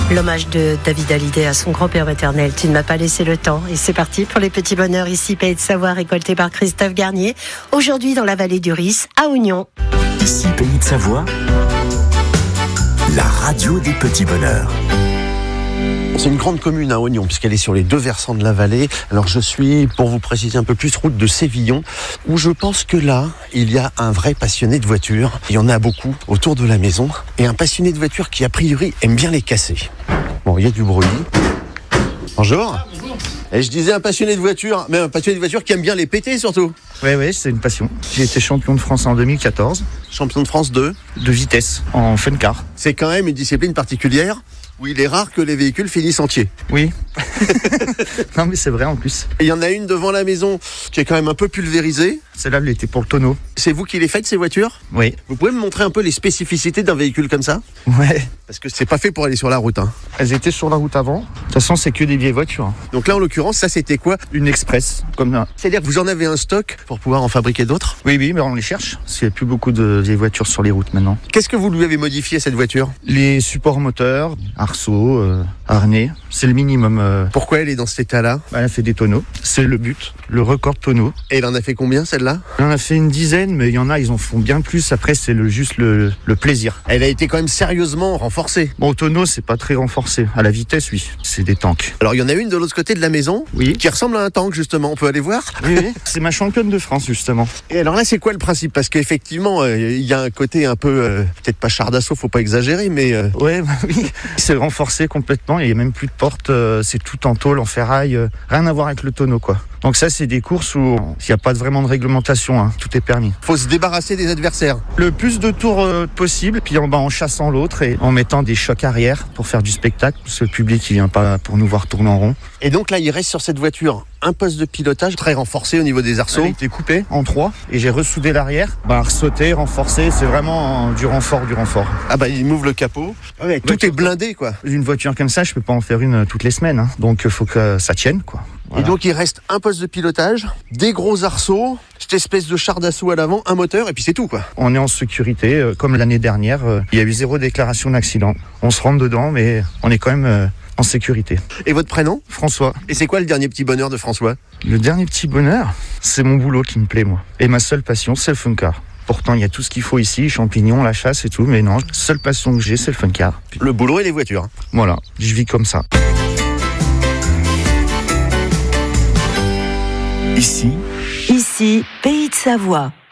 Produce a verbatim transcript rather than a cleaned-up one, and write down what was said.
L'hommage de David Hallyday à son grand-père maternel, Tu ne m'as pas laissé le temps. Et c'est parti pour les petits bonheurs ici, Pays de Savoie, récolté par Christophe Garnier. Aujourd'hui dans la vallée du Risse, à Oignon. Ici, Pays de Savoie, la radio des petits bonheurs. C'est une grande commune à Oignon, puisqu'elle est sur les deux versants de la vallée. Alors je suis, pour vous préciser un peu plus, route de Sévillon, où je pense que là, il y a un vrai passionné de voitures. Il y en a beaucoup autour de la maison. Et un passionné de voitures qui, a priori, aime bien les casser. Bon, il y a du bruit. Bonjour. Ah, bonjour. Et je disais un passionné de voitures, mais un passionné de voitures qui aime bien les péter surtout. Oui, oui, c'est une passion. J'ai été champion de France en deux mille quatorze. Champion de France de De vitesse, en fun car. C'est quand même une discipline particulière où il est rare que les véhicules finissent entiers. Oui. Non mais c'est vrai en plus. Il y en a une devant la maison qui est quand même un peu pulvérisée. Celle-là, elle était pour le tonneau. C'est vous qui les faites, ces voitures ? Oui. Vous pouvez me montrer un peu les spécificités d'un véhicule comme ça ? Ouais. Parce que c'est pas fait pour aller sur la route. Hein. Elles étaient sur la route avant. De toute façon, c'est que des vieilles voitures. Donc là, en l'occurrence, ça c'était quoi ? Une Express, comme là. C'est-à-dire que vous en avez un stock pour pouvoir en fabriquer d'autres ? Oui, oui, mais on les cherche. Parce qu'il n'y a plus beaucoup de vieilles voitures sur les routes maintenant. Qu'est-ce que vous lui avez modifié à cette voiture ? Les supports moteurs, arceaux, euh, harnais, c'est le minimum. Euh... Pourquoi elle est dans cet état-là ? Elle a fait des tonneaux. C'est le but, le record tonneau. Et elle en a fait combien, celle-là ? Elle en a fait une dizaine, mais il y en a, ils en font bien plus. Après, c'est le, juste le, le plaisir. Elle a été quand même sérieusement renforcée. Bon, au tonneau, c'est pas très renforcé. À la vitesse, oui. C'est des tanks. Alors, il y en a une de l'autre côté de la maison, oui, qui ressemble à un tank, justement. On peut aller voir ? Oui, oui. C'est ma championne de France, justement. Et alors là, c'est quoi le principe ? Parce qu'effectivement, il euh, y a un côté un peu, euh, peut-être pas char d'assaut, faut pas exagérer, mais... Euh... Ouais, bah oui. C'est renforcé complètement. Il y a même plus de porte. Euh, c'est tout en tôle, en ferraille. Euh, rien à voir avec le tonneau, quoi. Donc ça, c'est des courses où il n'y a pas vraiment de réglementation, hein. Tout est permis. Faut se débarrasser des adversaires. Le plus de tours euh, possible, puis en, bah, en chassant l'autre et en mettant des chocs arrière pour faire du spectacle, parce que le public il vient pas pour nous voir tourner en rond. Et donc là, il reste sur cette voiture un poste de pilotage très renforcé au niveau des arceaux. Elle a été coupée en trois et j'ai ressoudé l'arrière. Bah, ressauté, renforcé, c'est vraiment du renfort, du renfort. Ah bah il m'ouvre le capot. Ouais, tout est blindé quoi. Une voiture comme ça, je peux pas en faire une toutes les semaines, hein. Donc il faut que ça tienne quoi. Voilà. Et donc il reste un poste de pilotage, des gros arceaux, cette espèce de char d'assaut à l'avant, un moteur et puis c'est tout quoi. On est en sécurité, euh, comme l'année dernière, euh, il y a eu zéro déclaration d'accident. On se rentre dedans mais on est quand même euh, en sécurité. Et votre prénom ? François. Et c'est quoi le dernier petit bonheur de François ? Le dernier petit bonheur, c'est mon boulot qui me plaît moi. Et ma seule passion, c'est le fun car. Pourtant, il y a tout ce qu'il faut ici, champignons, la chasse et tout, mais non, la seule passion que j'ai, c'est le fun car. Le boulot et les voitures. Voilà, je vis comme ça. Ici, Ici, Pays de Savoie.